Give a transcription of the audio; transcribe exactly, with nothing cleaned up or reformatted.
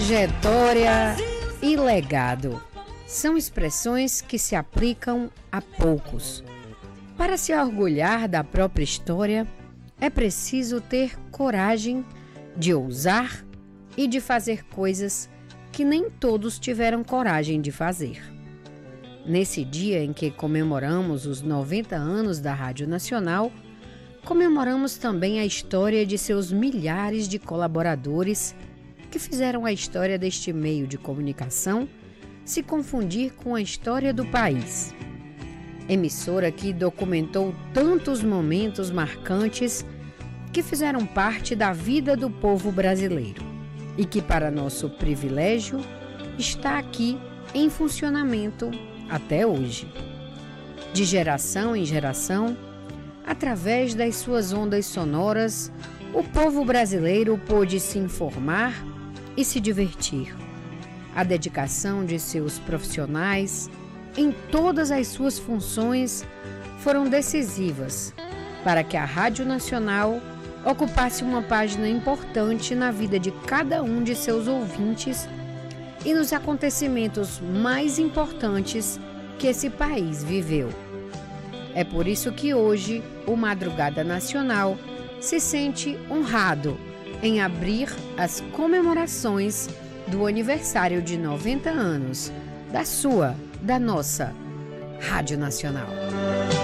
Trajetória e legado são expressões que se aplicam a poucos. Para se orgulhar da própria história, é preciso ter coragem de ousar e de fazer coisas que nem todos tiveram coragem de fazer. Nesse dia em que comemoramos os noventa anos da Rádio Nacional, comemoramos também a história de seus milhares de colaboradores que fizeram a história deste meio de comunicação se confundir com a história do país. Emissora que documentou tantos momentos marcantes que fizeram parte da vida do povo brasileiro e que, para nosso privilégio, está aqui em funcionamento até hoje. De geração em geração, através das suas ondas sonoras, o povo brasileiro pôde se informar e se divertir. A dedicação de seus profissionais em todas as suas funções foram decisivas para que a Rádio Nacional ocupasse uma página importante na vida de cada um de seus ouvintes e nos acontecimentos mais importantes que esse país viveu. É por isso que hoje o Madrugada Nacional se sente honrado em abrir as comemorações do aniversário de noventa anos da sua, da nossa Rádio Nacional.